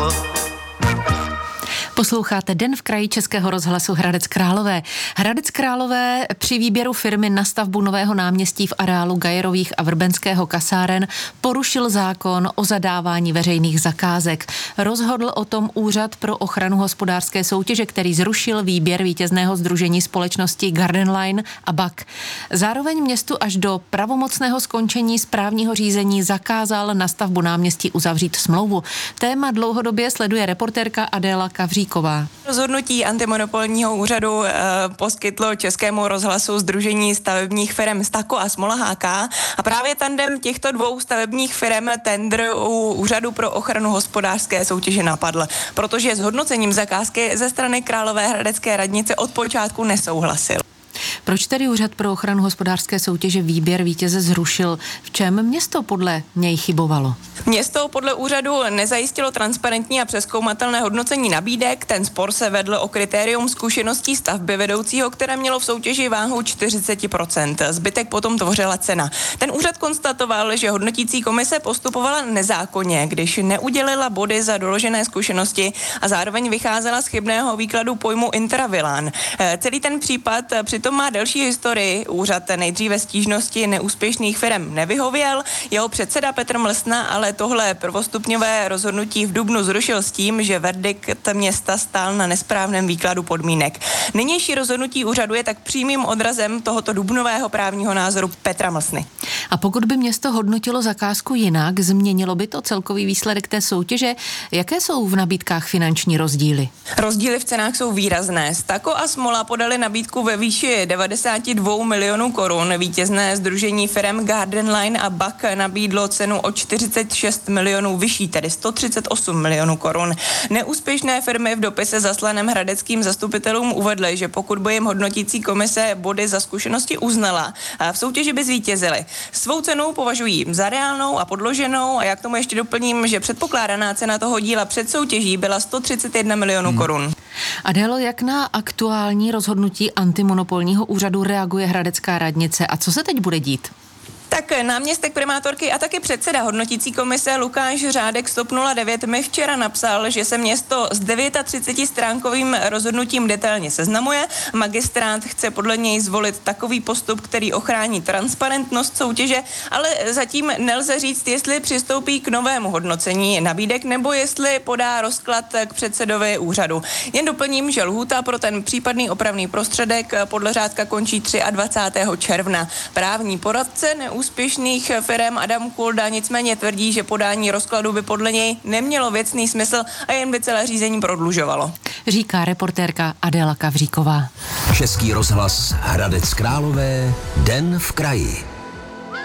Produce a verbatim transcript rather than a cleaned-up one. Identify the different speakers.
Speaker 1: Posloucháte Den v kraji Českého rozhlasu Hradec Králové. Hradec Králové při výběru firmy na stavbu nového náměstí v areálu Gajerových a Vrbenského kasáren porušil zákon o zadávání veřejných zakázek. Rozhodl o tom Úřad pro ochranu hospodářské soutěže, který zrušil výběr vítězného sdružení společnosti Garden Line a B A K. Zároveň městu až do pravomocného skončení správního řízení zakázal na stavbu náměstí uzavřít smlouvu. Téma dlouhodobě sleduje reportérka Adéla Kavříková.
Speaker 2: Rozhodnutí antimonopolního úřadu e, poskytlo Českému rozhlasu sdružení stavebních firem Stako a Smola H K a právě tandem těchto dvou stavebních firem tendr u Úřadu pro ochranu hospodářské soutěže napadl, protože s hodnocením zakázky ze strany Královéhradecké radnice od počátku nesouhlasil.
Speaker 1: Proč tedy Úřad pro ochranu hospodářské soutěže výběr vítěze zrušil? V čem město podle něj chybovalo?
Speaker 2: Město podle úřadu nezajistilo transparentní a přezkoumatelné hodnocení nabídek. Ten spor se vedl o kritérium zkušeností stavby vedoucího, které mělo v soutěži váhu čtyřicet procent. Zbytek potom tvořila cena. Ten úřad konstatoval, že hodnotící komise postupovala nezákonně, když neudělila body za doložené zkušenosti a zároveň vycházela z chybného výkladu pojmu intravilán. Celý ten případ přitom má delší historii. Úřad nejdříve stížnosti neúspěšných firem nevyhověl. Jeho předseda Petr Mlsna ale tohle prvostupňové rozhodnutí v dubnu zrušil s tím, že verdikt města stál na nesprávném výkladu podmínek. Nynější rozhodnutí úřadu je tak přímým odrazem tohoto dubnového právního názoru Petra Mlsny.
Speaker 1: A pokud by město hodnotilo zakázku jinak, změnilo by to celkový výsledek té soutěže? Jaké jsou v nabídkách finanční rozdíly?
Speaker 2: Rozdíly v cenách jsou výrazné. Stako a Smola podali nabídku ve výši devadesát dva milionů korun. Vítězné sdružení firem Garden Line a B A K nabídlo cenu o čtyřicet šest milionů vyšší, tedy sto třicet osm milionů korun. Neúspěšné firmy v dopise zaslaném hradeckým zastupitelům uvedly, že pokud by jim hodnotící komise body za zkušenosti uznala, v soutěži by zvítězili. Svou cenu považují za reálnou a podloženou a já k tomu ještě doplním, že předpokládaná cena toho díla před soutěží byla sto třicet jedna milionů hmm. korun.
Speaker 1: Adélo, jak na aktuální rozhodnutí antimonopolního úřadu reaguje hradecká radnice a co se teď bude dít?
Speaker 2: Tak náměstek primátorky a taky předseda hodnotící komise Lukáš Řádek z TOP nula devět mi včera napsal, že se město s třicetidevítistránkovým rozhodnutím detailně seznamuje. Magistrát chce podle něj zvolit takový postup, který ochrání transparentnost soutěže, ale zatím nelze říct, jestli přistoupí k novému hodnocení nabídek nebo jestli podá rozklad k předsedovi úřadu. Jen doplním, že lhůta pro ten případný opravný prostředek podle Řádka končí dvacátého třetího června. Právní poradce úspěšných firem Adam Kulda nicméně tvrdí, že podání rozkladu by podle něj nemělo věcný smysl a jen by celé řízení prodlužovalo.
Speaker 1: Říká reportérka Adéla Kavříková.
Speaker 3: Český rozhlas Hradec Králové, Den v kraji.